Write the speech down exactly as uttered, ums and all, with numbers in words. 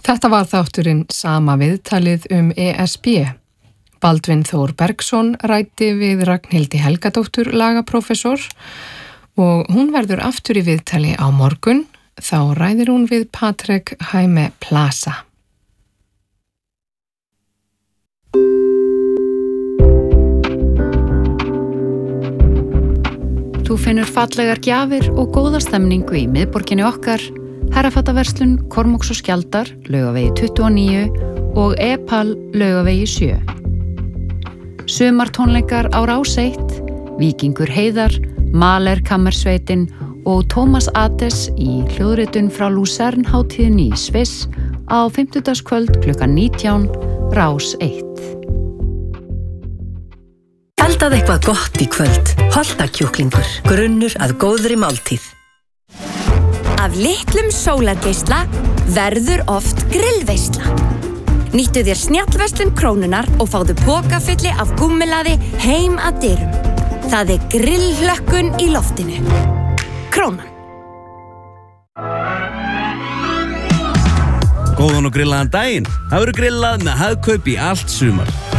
Þetta var þátturinn Sama viðtalið um E S B. Baldvin Þór Bergsson ræddi við Ragnhildi Helgadóttur lagaprófessor og hún verður aftur í viðtali á morgun. Þá ræðir hún við Patrick Jaime Plaza. Þú finnur fallegar gjafir og góða stemningu í miðborginni okkar, Herrafattaverslun, Kormáks og Skjaldar, Laugavegi tuttugu og níu og Epal, Laugavegi sjö. Sumartónleikar á Rás eitt, Víkingur Heiðar, Mahler Kammersveitin og Tómas Ates í hljóðritun frá Luzern hátíðinni í Sviss á fimmtudagskvöld klukkan nítján, Rás eitt. Eldað eitthvað gott í kvöld. Holtakjúklingur, grunnur að góðri máltíð. Af litlum sólargeisla verður oft grillveisla. Nýttu þér snjallverslun Krónunnar og fáðu pokafulli af gúmmelaði heim að dyrum. Það er grillhlökkun í loftinu. Krónan. Góðan og grillaðan daginn. Það verður grillað með Hagkaup í allt sumar.